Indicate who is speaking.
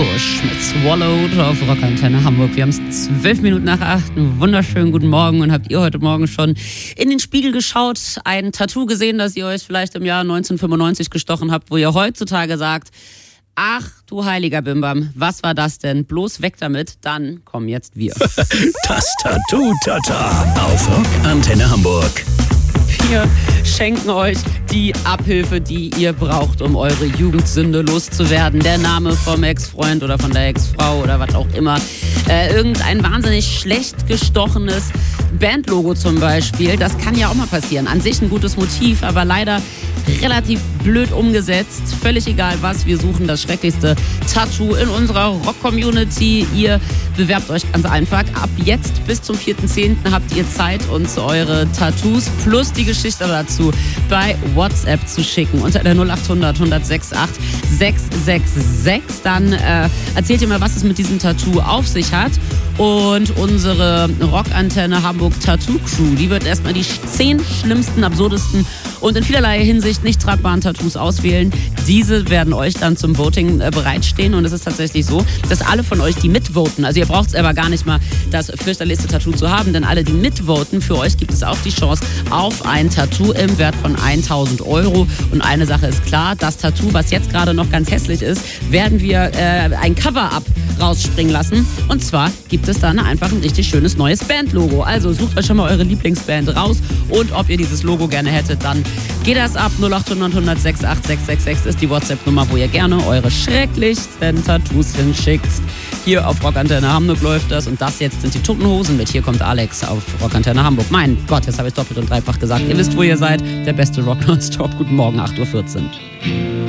Speaker 1: Bush mit Swallowed auf Rockantenne Hamburg. Wir haben es 12 Minuten nach 8. Einen wunderschönen guten Morgen. Und habt ihr heute Morgen schon in den Spiegel geschaut, ein Tattoo gesehen, das ihr euch vielleicht im Jahr 1995 gestochen habt, wo ihr heutzutage sagt, ach du heiliger Bimbam, was war das denn? Bloß weg damit, dann kommen jetzt wir.
Speaker 2: Das Tattoo-Tata auf Rockantenne Hamburg.
Speaker 1: Wir schenken euch die Abhilfe, die ihr braucht, um eure Jugendsünde loszuwerden. Der Name vom Ex-Freund oder von der Ex-Frau oder was auch immer. Irgendein wahnsinnig schlecht gestochenes Bandlogo zum Beispiel. Das kann ja auch mal passieren. An sich ein gutes Motiv, aber leider relativ blöd umgesetzt. Völlig egal was, wir suchen das schrecklichste Tattoo in unserer Rock-Community. Ihr bewerbt euch ganz einfach. Ab jetzt bis zum 4.10. habt ihr Zeit, uns eure Tattoos plus die Geschichte dazu bei WhatsApp zu schicken. Unter der 0800 106 8 666. Dann erzählt ihr mal, was es mit diesem Tattoo auf sich hat. Und unsere Rockantenne Hamburg Tattoo Crew, die wird erstmal die 10 schlimmsten, absurdesten und in vielerlei Hinsicht nicht tragbaren Tattoos auswählen. Diese werden euch dann zum Voting bereitstehen. Und es ist tatsächlich so, dass alle von euch, die mitvoten, also ihr braucht selber gar nicht mal das fürchterlichste Tattoo zu haben, denn alle, die mitvoten, für euch gibt es auch die Chance auf ein Tattoo im Wert von 1.000 €. Und eine Sache ist klar, das Tattoo, was jetzt gerade noch ganz hässlich ist, werden wir ein Cover-Up rausspringen lassen. Und zwar gibt es dann einfach ein richtig schönes neues Bandlogo. Also sucht euch schon mal eure Lieblingsband raus und ob ihr dieses Logo gerne hättet, dann geht das ab. 0800 106 8 666 ist die WhatsApp-Nummer, wo ihr gerne eure schrecklichsten Tattoos hinschickt. Hier auf Rockantenne Hamburg läuft das und das jetzt sind die Toten Hosen mit Hier kommt Alex auf Rockantenne Hamburg. Mein Gott, jetzt habe ich doppelt und dreifach gesagt. Ihr wisst, wo ihr seid. Der beste Rock nonstop. Guten Morgen, 8.14 Uhr.